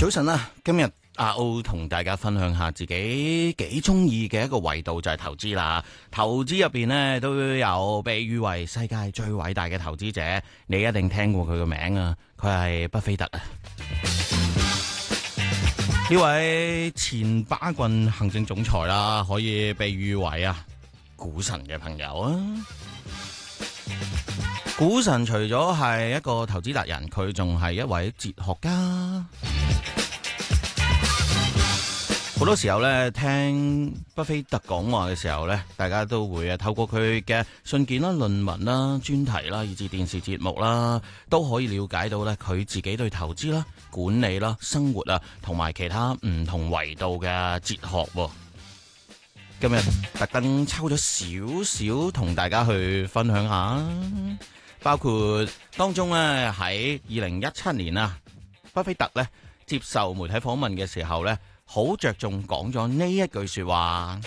早晨啊，今日阿歐同大家分享下自己幾中意嘅一個維度就係投資啦。投資入邊呢都有被譽為世界最偉大嘅投資者，你一定聽過佢個名啊，佢係巴菲特啊。呢位前巴郡行政總裁啦，可以被譽為啊股神嘅朋友啊。股神除咗係一個投資達人，佢仲係一位哲學家。好多時候咧，聽巴菲特講話嘅時候咧，大家都會透過佢嘅信件啦、論文啦、專題啦，以至電視節目啦，都可以了解到咧佢自己對投資啦、管理啦、生活啊，同埋其他唔同維度嘅哲學。今日特登抽咗少少同大家去分享下，包括當中咧喺2017年啊，巴菲特咧接受媒體訪問嘅時候咧，好着重講咗呢一句說話，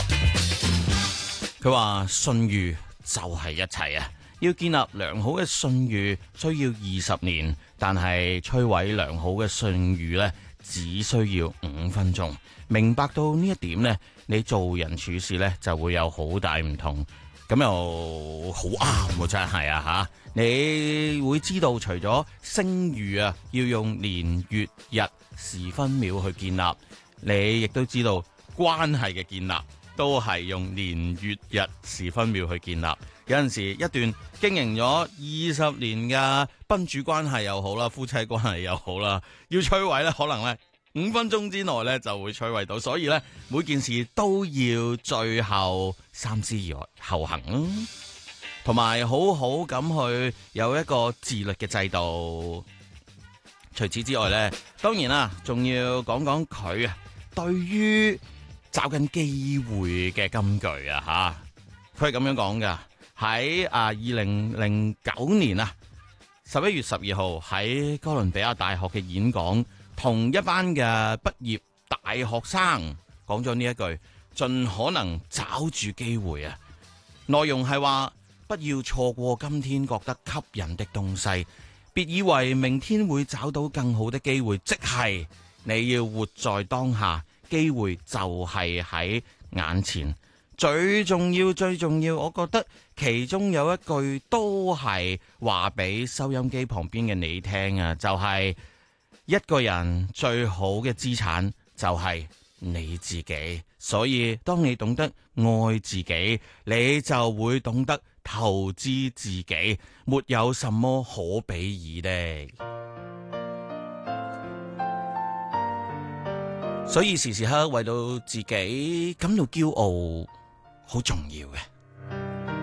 佢話信譽就係一切啊！要建立良好嘅信譽需要20年，但係摧毀良好嘅信譽呢，只需要5分鐘。明白到呢一點呢，你做人處事呢就會有好大唔同。咁又好啱喎，真係啊吓！你會知道除咗聲譽啊，要用年月日時分秒去建立，你亦都知道關係嘅建立都係用年月日時分秒去建立。有陣時一段經營咗20年嘅賓主關係又好啦，夫妻關係又好啦，要摧毀咧，可能咧5分鐘之內咧就會摧毀到。所以咧，每件事都要最後三思而後行咯，同埋好好咁去有一個自律嘅制度。除此之外咧，當然啦，仲要講講佢啊，對於找緊機會嘅金句啊吓，佢係咁樣講噶。喺2009年啊11月12號喺哥倫比亞大學嘅演講，同一班嘅畢業大學生講咗呢一句：盡可能找住機會啊！內容係話，不要錯過今天覺得吸引的東西，別以為明天會找到更好的機會，即係你要活在當下，機會就係喺眼前。最重要，我覺得其中有一句都係話俾收音機旁邊嘅你聽啊，就係一個人最好嘅資產就係你自己。所以當你懂得愛自己，你就會懂得投資自己，沒有什麼可比擬的。所以時時刻為到自己感到驕傲好重要嘅。